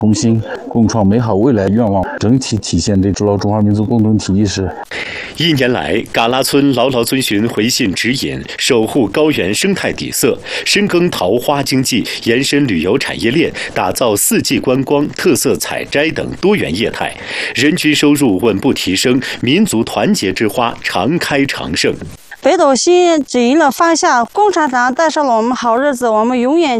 同心共创美好未来愿望，整体体现这老中华民族共同体意识。 1年来，嘎拉村牢牢遵循回信指引，守护高原生态底色，深耕桃花经济，延伸旅游产业链，打造4季观光、特色采摘等多元业态，人均收入稳步提升，民族团结之花常开常盛。 北斗星指引了方向，共产党带上了我们好日子，我们永远